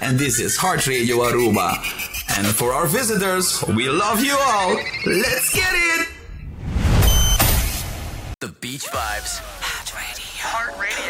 and this is Heart Radio Aruba. And for our visitors, we love you all. Let's get it! The Beach Vibes. Heart Radio.